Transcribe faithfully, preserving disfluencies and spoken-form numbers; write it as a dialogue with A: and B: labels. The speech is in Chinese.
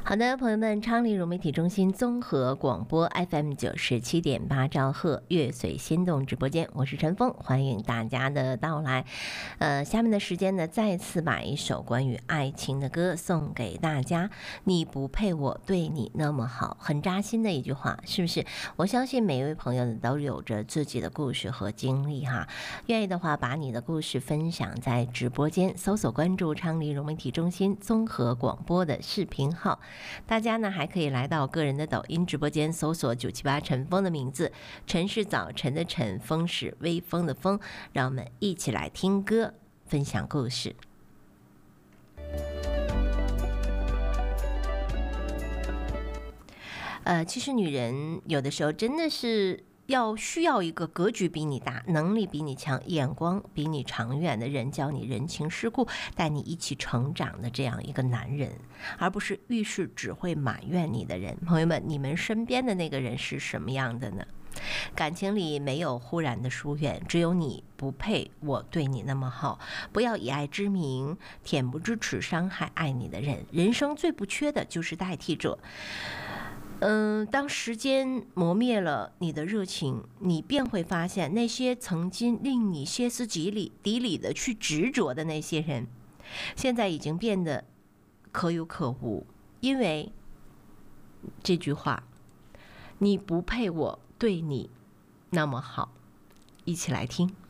A: 好的，朋友们，昌黎融媒体中心综合广播 F M 九十七点八兆赫乐随心动直播间，我是陈峰，欢迎大家的到来。呃，下面的时间呢，再次把一首关于爱情的歌送给大家。你不配我对你那么好，很扎心的一句话，是不是？我相信每一位朋友呢，都有着自己的故事和经历哈。愿意的话，把你的故事分享在直播间，搜索关注昌黎融媒体中心综合广播的视频号。大家呢还可以来到个人的抖音直播间，搜索九七八陈峰的名字，陈是早晨的晨，风是微风的风，让我们一起来听歌，分享故事。呃，其实女人有的时候真的是要需要一个格局比你大、能力比你强、眼光比你长远的人，教你人情世故，带你一起成长的这样一个男人，而不是遇事只会埋怨你的人。朋友们，你们身边的那个人是什么样的呢？感情里没有忽然的疏远，只有你不配我对你那么好。不要以爱之名恬不知耻伤害爱你的人。人生最不缺的就是代替者。嗯，当时间磨灭了你的热情，你便会发现那些曾经令你歇斯底里、底里的去执着的那些人，现在已经变得可有可无。因为这句话，你不配我对你那么好，一起来听。